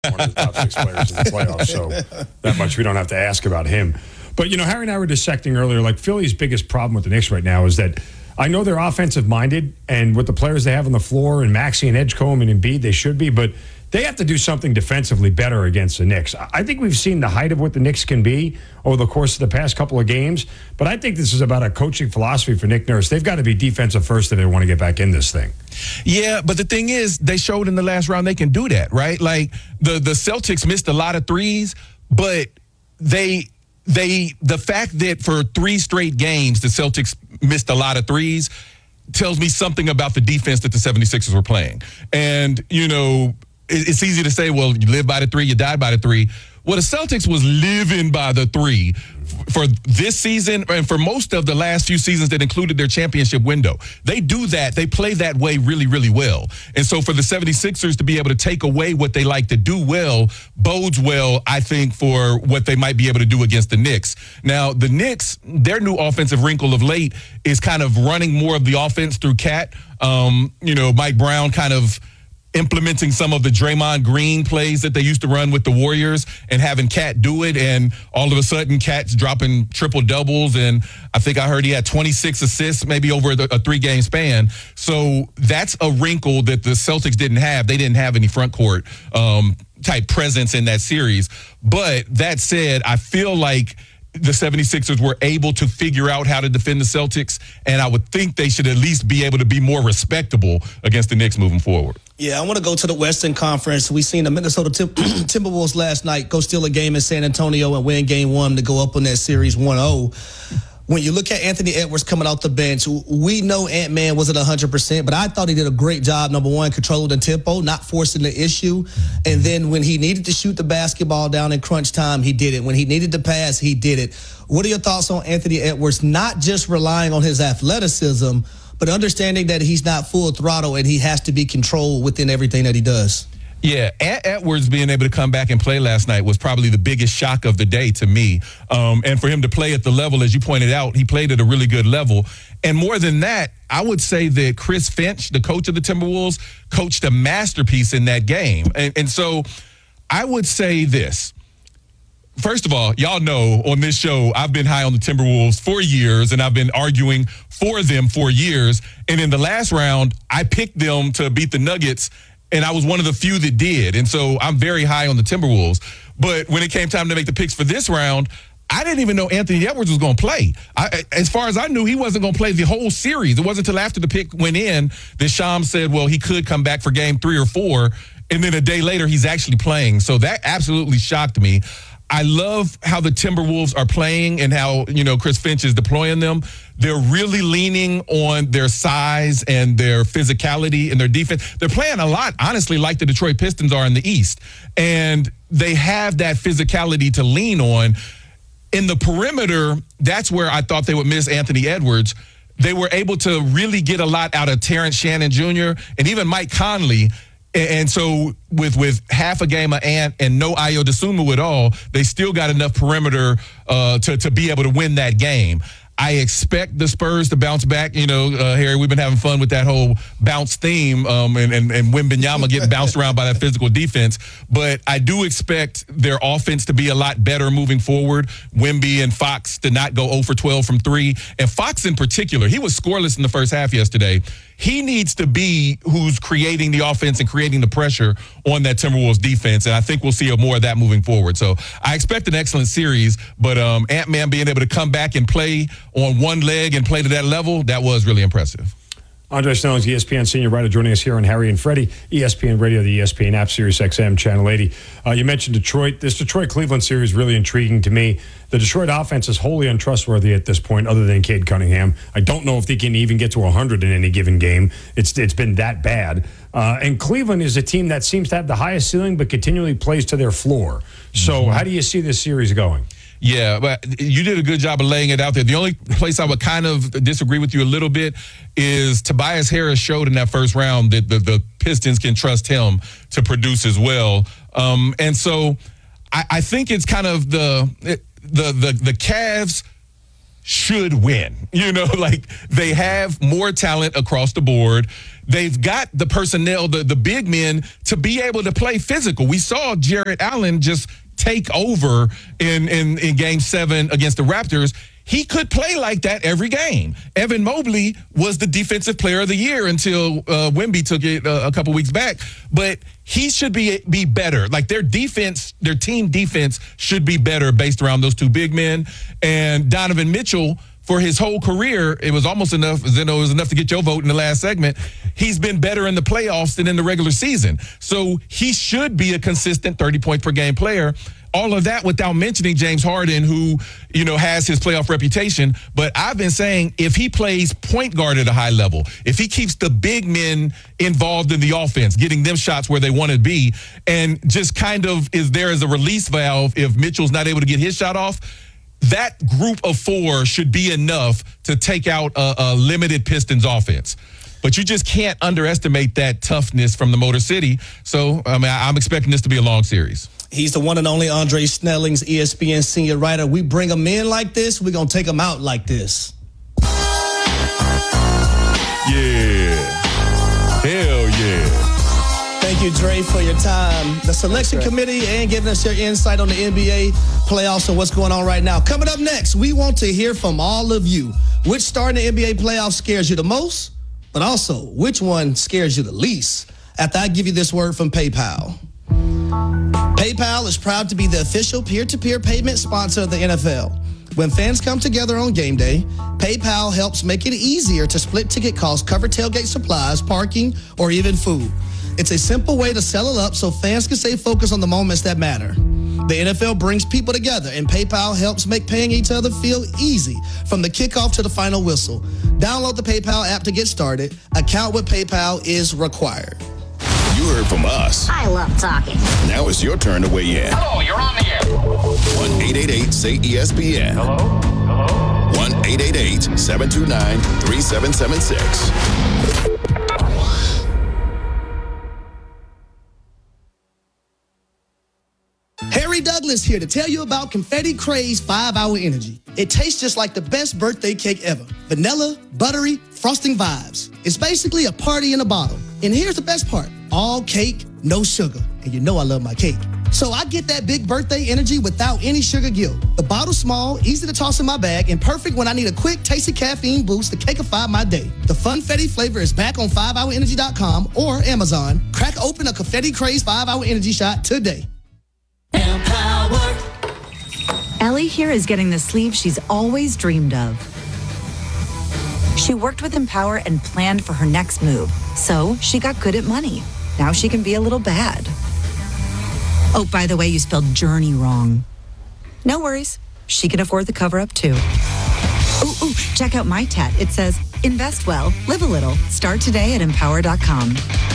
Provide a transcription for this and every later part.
one of the top 6 players in the playoffs, so that much we don't have to ask about him. But, Harry and I were dissecting earlier, like Philly's biggest problem with the Knicks right now is that I know they're offensive-minded, and with the players they have on the floor, and Maxey and Edgecombe and Embiid, they should be, but they have to do something defensively better against the Knicks. I think we've seen the height of what the Knicks can be over the course of the past couple of games, but I think this is about a coaching philosophy for Nick Nurse. They've got to be defensive first if they want to get back in this thing. Yeah, but the thing is, they showed in the last round they can do that, right? Like, the Celtics missed a lot of threes, but the fact that for 3 straight games the Celtics missed a lot of threes tells me something about the defense that the 76ers were playing. And, it's easy to say, well, you live by the 3, you die by the 3. Well, the Celtics was living by the 3 for this season and for most of the last few seasons that included their championship window. They do that. They play that way really, really well. And so for the 76ers to be able to take away what they like to do well bodes well, I think, for what they might be able to do against the Knicks. Now, the Knicks, their new offensive wrinkle of late is kind of running more of the offense through Cat. Mike Brown kind of implementing some of the Draymond Green plays that they used to run with the Warriors and having Cat do it, and all of a sudden Cat's dropping triple doubles, and I think I heard he had 26 assists maybe over a 3-game span. So that's a wrinkle that the Celtics didn't have. They didn't have any front court type presence in that series. But that said, I feel like the 76ers were able to figure out how to defend the Celtics, and I would think they should at least be able to be more respectable against the Knicks moving forward. Yeah, I want to go to the Western Conference. We seen the Minnesota Timberwolves last night go steal a game in San Antonio and win game 1 to go up on that series 1-0. When you look at Anthony Edwards coming off the bench, we know Ant-Man wasn't 100%, but I thought he did a great job, number one, controlling the tempo, not forcing the issue. And then when he needed to shoot the basketball down in crunch time, he did it. When he needed to pass, he did it. What are your thoughts on Anthony Edwards, not just relying on his athleticism, but understanding that he's not full throttle and he has to be controlled within everything that he does? Yeah, Edwards being able to come back and play last night was probably the biggest shock of the day to me. And for him to play at the level, as you pointed out, he played at a really good level. And more than that, I would say that Chris Finch, the coach of the Timberwolves, coached a masterpiece in that game. And so I would say this. First of all, y'all know on this show, I've been high on the Timberwolves for years, and I've been arguing for them for years. And in the last round, I picked them to beat the Nuggets, and I was one of the few that did. And so I'm very high on the Timberwolves. But when it came time to make the picks for this round, I didn't even know Anthony Edwards was going to play. As far as I knew, he wasn't going to play the whole series. It wasn't until after the pick went in that Shams said, well, he could come back for game 3 or 4. And then a day later, he's actually playing. So that absolutely shocked me. I love how the Timberwolves are playing and how, Chris Finch is deploying them. They're really leaning on their size and their physicality and their defense. They're playing a lot, honestly, like the Detroit Pistons are in the East. And they have that physicality to lean on. In the perimeter, that's where I thought they would miss Anthony Edwards. They were able to really get a lot out of Terrence Shannon Jr. and even Mike Conley. And so with half a game of Ant and no Ayo Dosunmu at all, they still got enough perimeter to be able to win that game. I expect the Spurs to bounce back. Harry, we've been having fun with that whole bounce theme and Wembanyama getting bounced around by that physical defense. But I do expect their offense to be a lot better moving forward. Wemby and Fox to not go 0 for 12 from 3. And Fox in particular, he was scoreless in the first half yesterday. He needs to be who's creating the offense and creating the pressure on that Timberwolves defense, and I think we'll see more of that moving forward. So I expect an excellent series, but Ant-Man being able to come back and play on one leg and play to that level, that was really impressive. Andre Snelling's ESPN senior writer joining us here on Harry and Freddie, ESPN Radio, the ESPN app, Sirius XM, Channel 80. You mentioned Detroit. This Detroit-Cleveland series is really intriguing to me. The Detroit offense is wholly untrustworthy at this point, other than Cade Cunningham. I don't know if they can even get to 100 in any given game. It's been that bad. And Cleveland is a team that seems to have the highest ceiling but continually plays to their floor. So how do you see this series going? Yeah, but you did a good job of laying it out there. The only place I would kind of disagree with you a little bit is Tobias Harris showed in that first round that the Pistons can trust him to produce as well. And so I think it's kind of the Cavs should win. Like they have more talent across the board. They've got the personnel, the big men, to be able to play physical. We saw Jarrett Allen just take over in Game 7 against the Raptors. He could play like that every game. Evan Mobley was the defensive player of the year until Wemby took it a couple weeks back. But he should be better. Like their defense, their team defense should be better based around those two big men. And Donovan Mitchell, for his whole career, it was almost enough, Zeno, it was enough to get your vote in the last segment. He's been better in the playoffs than in the regular season. So he should be a consistent 30-point-per-game player. All of that without mentioning James Harden, who, has his playoff reputation. But I've been saying if he plays point guard at a high level, if he keeps the big men involved in the offense, getting them shots where they want to be, and just kind of is there as a release valve if Mitchell's not able to get his shot off, that group of four should be enough to take out a limited Pistons offense. But you just can't underestimate that toughness from the Motor City. So, I'm expecting this to be a long series. He's the one and only Andre Snellings, ESPN senior writer. We bring him in like this, we're going to take him out like this. Yeah. Hell yeah. Thank you, Dre, for your time. The selection committee and giving us your insight on the NBA playoffs and what's going on right now. Coming up next, we want to hear from all of you. Which star in the NBA playoffs scares you the most? But also, which one scares you the least? After I give you this word from PayPal. PayPal is proud to be the official peer-to-peer payment sponsor of the NFL. When fans come together on game day, PayPal helps make it easier to split ticket costs, cover tailgate supplies, parking, or even food. It's a simple way to settle up so fans can stay focused on the moments that matter. The NFL brings people together, and PayPal helps make paying each other feel easy from the kickoff to the final whistle. Download the PayPal app to get started. Account with PayPal is required. You heard from us. I love talking. Now it's your turn to weigh in. Hello, you're on the air. 1-888-SAY-ESPN. Hello? 1-888-729-3776. Harry Douglas here to tell you about Confetti Craze 5-Hour Energy. It tastes just like the best birthday cake ever. Vanilla, buttery, frosting vibes. It's basically a party in a bottle. And here's the best part. All cake, no sugar. And you know I love my cake. So I get that big birthday energy without any sugar guilt. The bottle's small, easy to toss in my bag, and perfect when I need a quick, tasty caffeine boost to cakeify my day. The Funfetti flavor is back on 5hourenergy.com or Amazon. Crack open a Confetti Craze 5-Hour Energy shot today. Empower. Ellie here is getting the sleeve she's always dreamed of. She worked with Empower and planned for her next move, so she got good at money. Now she can be a little bad. Oh, by the way, you spelled journey wrong. No worries. She can afford the cover-up, too. Ooh, check out my tat. It says, invest well, live a little. Start today at empower.com.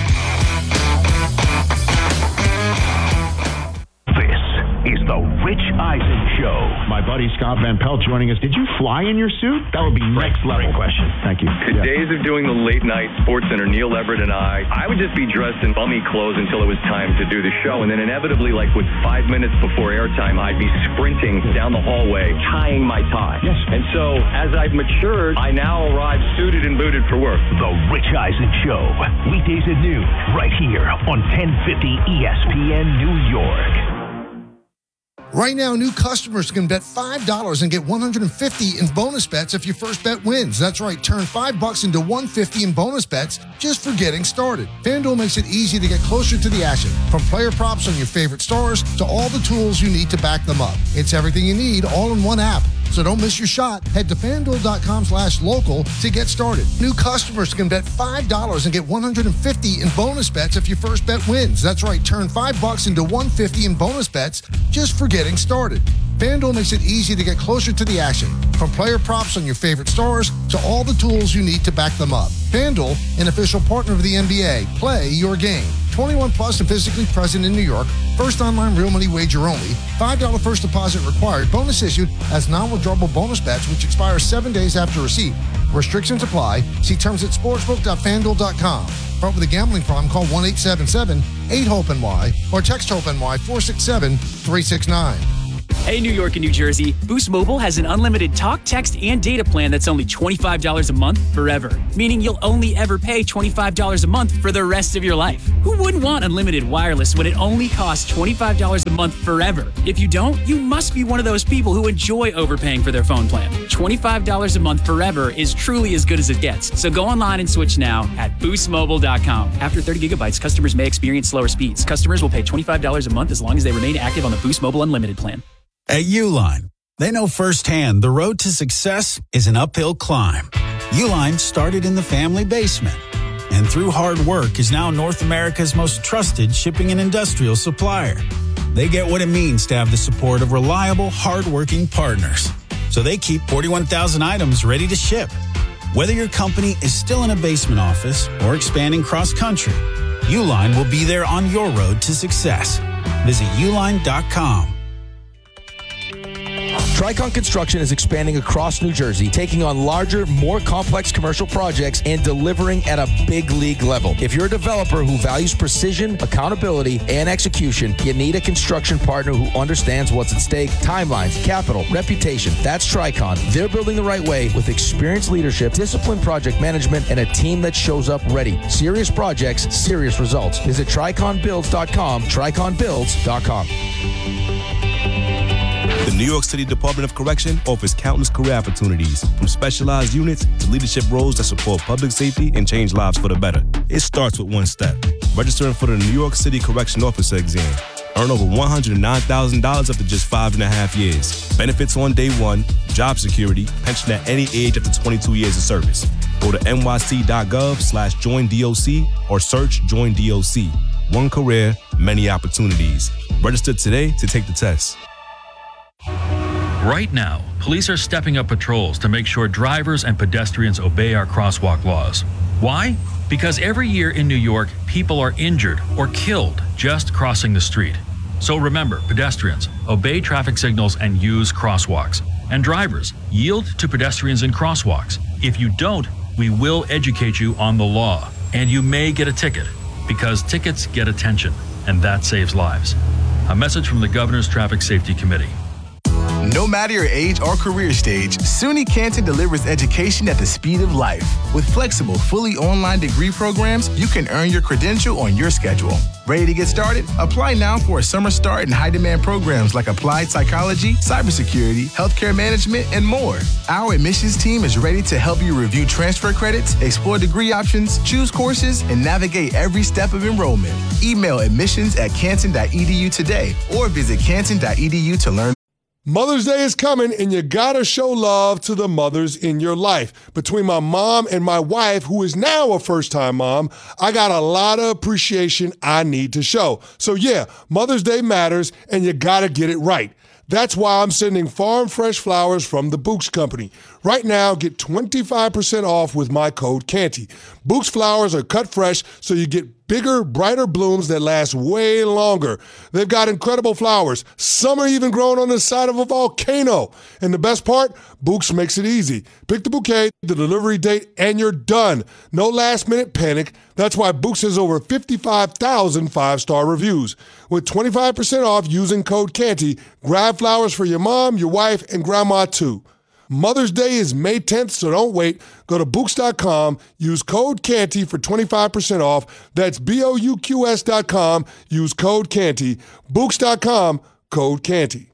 This is the Rich Eisen Show. My buddy Scott Van Pelt joining us. Did you fly in your suit? That would be next level. Great question. Thank you. The days of doing the late night Sports Center, Neil Everett and I would just be dressed in bummy clothes until it was time to do the show. And then inevitably, like with 5 minutes before airtime, I'd be sprinting down the hallway, tying my tie. Yes. And so as I've matured, I now arrive suited and booted for work. The Rich Eisen Show. Weekdays at noon, right here on 1050 ESPN New York. Right now, new customers can bet $5 and get $150 in bonus bets if your first bet wins. That's right, turn $5 into $150 in bonus bets just for getting started. FanDuel makes it easy to get closer to the action, from player props on your favorite stars to all the tools you need to back them up. It's everything you need all in one app. So don't miss your shot. Head to FanDuel.com/local to get started. New customers can bet $5 and get $150 in bonus bets if your first bet wins. That's right, turn $5 into $150 in bonus bets just for getting started. FanDuel makes it easy to get closer to the action, from player props on your favorite stars to all the tools you need to back them up. FanDuel, an official partner of the NBA. Play your game. 21 plus and physically present in New York. First online real money wager only. $5 first deposit required. Bonus issued as non-withdrawable bonus bets, which expire 7 days after receipt. Restrictions apply. See terms at sportsbook.fanduel.com. Front with a gambling problem, call 1-877-8-HOPE-NY or text HOPE-NY 467-369. Hey, New York and New Jersey, Boost Mobile has an unlimited talk, text, and data plan that's only $25 a month forever, meaning you'll only ever pay $25 a month for the rest of your life. Who wouldn't want unlimited wireless when it only costs $25 a month forever? If you don't, you must be one of those people who enjoy overpaying for their phone plan. $25 a month forever is truly as good as it gets. So go online and switch now at boostmobile.com. After 30 gigabytes, customers may experience slower speeds. Customers will pay $25 a month as long as they remain active on the Boost Mobile Unlimited plan. At Uline, they know firsthand the road to success is an uphill climb. Uline started in the family basement and through hard work is now North America's most trusted shipping and industrial supplier. They get what it means to have the support of reliable, hardworking partners. So they keep 41,000 items ready to ship. Whether your company is still in a basement office or expanding cross-country, Uline will be there on your road to success. Visit uline.com. Tricon Construction is expanding across New Jersey, taking on larger, more complex commercial projects and delivering at a big league level. If you're a developer who values precision, accountability, and execution, you need a construction partner who understands what's at stake, timelines, capital, reputation. That's Tricon. They're building the right way with experienced leadership, disciplined project management, and a team that shows up ready. Serious projects, serious results. Visit TriconBuilds.com, TriconBuilds.com. The New York City Department of Correction offers countless career opportunities, from specialized units to leadership roles that support public safety and change lives for the better. It starts with one step: registering for the New York City Correction Officer exam. Earn over $109,000 after just 5.5 years. Benefits on day one, job security, pension at any age up to 22 years of service. Go to nyc.gov/joinDOC or search Join DOC. One career, many opportunities. Register today to take the test. Right now, police are stepping up patrols to make sure drivers and pedestrians obey our crosswalk laws. Why? Because every year in New York, people are injured or killed just crossing the street. So remember, pedestrians, obey traffic signals and use crosswalks. And drivers, yield to pedestrians in crosswalks. If you don't, we will educate you on the law. And you may get a ticket, because tickets get attention, and that saves lives. A message from the Governor's Traffic Safety Committee. No matter your age or career stage, SUNY Canton delivers education at the speed of life. With flexible, fully online degree programs, you can earn your credential on your schedule. Ready to get started? Apply now for a summer start in high-demand programs like applied psychology, cybersecurity, healthcare management, and more. Our admissions team is ready to help you review transfer credits, explore degree options, choose courses, and navigate every step of enrollment. Email admissions@canton.edu today or visit canton.edu to learn. Mother's Day is coming, and you gotta show love to the mothers in your life. Between my mom and my wife, who is now a first-time mom, I got a lot of appreciation I need to show. So yeah, Mother's Day matters, and you gotta get it right. That's why I'm sending farm fresh flowers from the Bouqs Company. Right now, get 25% off with my code Canty. Bouqs flowers are cut fresh, so you get bigger, brighter blooms that last way longer. They've got incredible flowers. Some are even grown on the side of a volcano. And the best part, Bouqs makes it easy. Pick the bouquet, the delivery date, and you're done. No last-minute panic. That's why Bouqs has over 55,000 five-star reviews. With 25% off using code Canty, grab flowers for your mom, your wife, and grandma too. Mother's Day is May 10th, so don't wait. Go to Bouqs.com, use code Canty for 25% off. That's BOUQS.com, use code Canty. Bouqs.com, code Canty.